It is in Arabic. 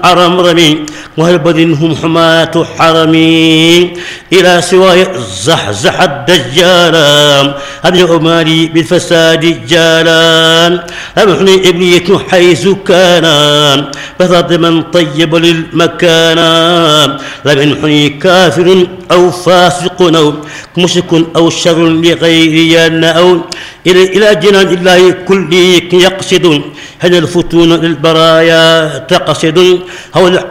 عرمرمي وهل بدنهم حماة حرمي إلى سواي زحزح الدجال أبن أمالي بالفساد جالان أمحني إبنية حيث كان بفضل من طيب للمكان لم ينحني كافر أو فاسق أو مشرك أو شر لغيري أو إلى جنان الله كل يقصد هل الفتون للبرايا تقصد هو